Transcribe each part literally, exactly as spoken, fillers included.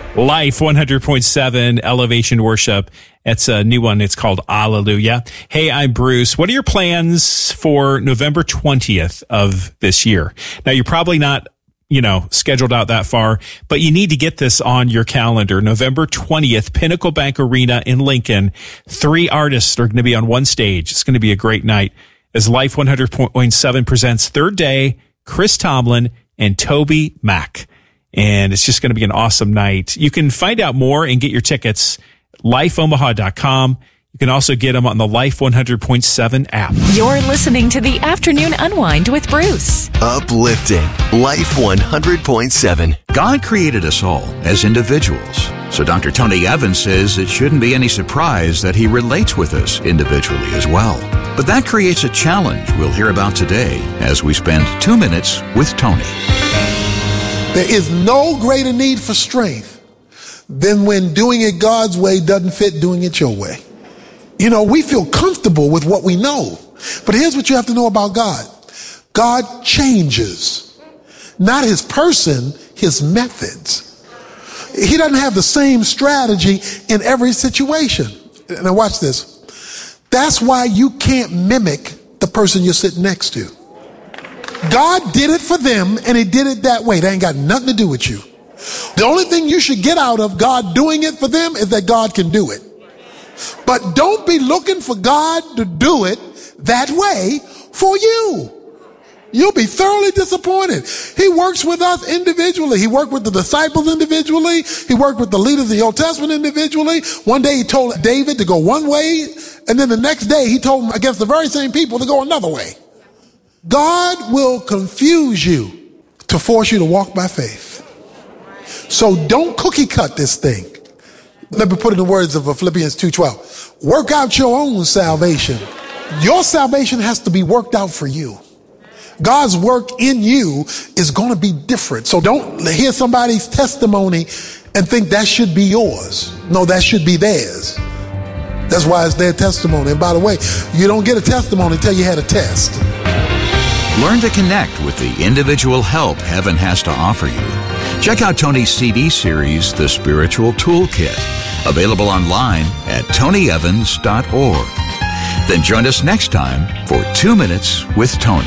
Life one hundred point seven Elevation Worship. It's a new one. It's called Alleluia. Hey, I'm Bruce. What are your plans for November twentieth of this year? Now, you're probably not, you know, scheduled out that far, but you need to get this on your calendar. November twentieth, Pinnacle Bank Arena in Lincoln. Three artists are going to be on one stage. It's going to be a great night as Life one hundred point seven presents Third Day, Chris Tomlin, and Toby Mac. And it's just going to be an awesome night. You can find out more and get your tickets, life omaha dot com. You can also get them on the Life one hundred point seven app. You're listening to the Afternoon Unwind with Bruce. Uplifting Life one hundred point seven. God created us all as individuals. So Doctor Tony Evans says it shouldn't be any surprise that he relates with us individually as well. But that creates a challenge we'll hear about today as we spend two minutes with Tony. There is no greater need for strength than when doing it God's way doesn't fit doing it your way. You know, we feel comfortable with what we know. But here's what you have to know about God. God changes. Not his person, his methods. He doesn't have the same strategy in every situation. Now watch this. That's why you can't mimic the person you're sitting next to. God did it for them, and he did it that way. That ain't got nothing to do with you. The only thing you should get out of God doing it for them is that God can do it. But don't be looking for God to do it that way for you. You'll be thoroughly disappointed. He works with us individually. He worked with the disciples individually. He worked with the leaders of the Old Testament individually. One day he told David to go one way, and then the next day he told him against the very same people to go another way. God will confuse you to force you to walk by faith. So don't cookie cut this thing. Let me put it in the words of Philippians two twelve. Work out your own salvation. Your salvation has to be worked out for you. God's work in you is going to be different. So don't hear somebody's testimony and think that should be yours. No, that should be theirs. That's why it's their testimony. And by the way, you don't get a testimony until you had a test. Learn to connect with the individual help heaven has to offer you. Check out Tony's C D series, The Spiritual Toolkit, available online at tony evans dot org. Then join us next time for Two Minutes with Tony.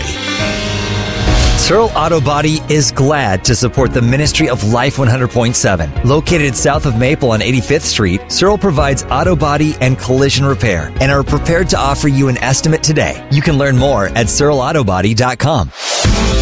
Searle Auto Body is glad to support the ministry of Life one hundred point seven. Located south of Maple on eighty-fifth Street, Searle provides auto body and collision repair and are prepared to offer you an estimate today. You can learn more at searle auto body dot com.